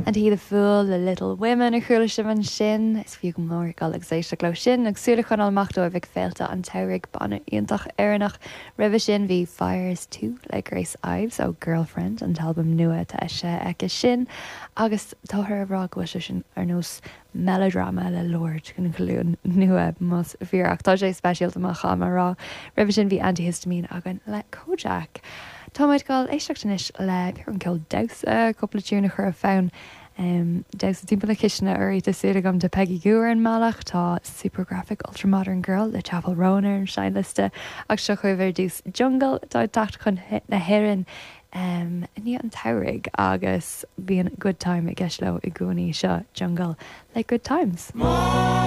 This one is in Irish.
And he the fool the Little Women a chuúla sem an sin is fiú go mór gal éiste glo sin agsúla chun almachtó a bheith féilta an teirigh banna íontach éireannach rih sin bhí Fires 2 le Grace Ives ó Girlfriend an talbum nua tá se aice sin agus táthir rá go sin ar nós melodrama le Lord gon chluún nua mas bhíach tá sé speisialta má chama rá rih sin bhí antihistamín agan le Kojak. Táid gáil éisteachtanis le pure an ceil dasa coppla túúna chur a fánn dasa timp le kisna ar ita suúla gom de Peggy Gouar an malach tá Supergraphic Ultramodern Girl le Chapel Roner an seinliste ag seo chuibhar dús jungle tá tacht chun na héireann ní an tairig agus bhí an good time I gceisle i gcónaí seo jungle le good times.